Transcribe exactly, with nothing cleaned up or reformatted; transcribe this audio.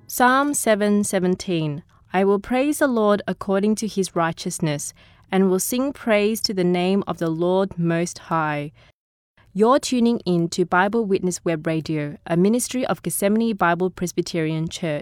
Psalm seven seventeen. I will praise the Lord according to his righteousness, and will sing praise to the name of the Lord Most High. You're tuning in to Bible Witness Web Radio, a ministry of Gethsemane Bible Presbyterian Church.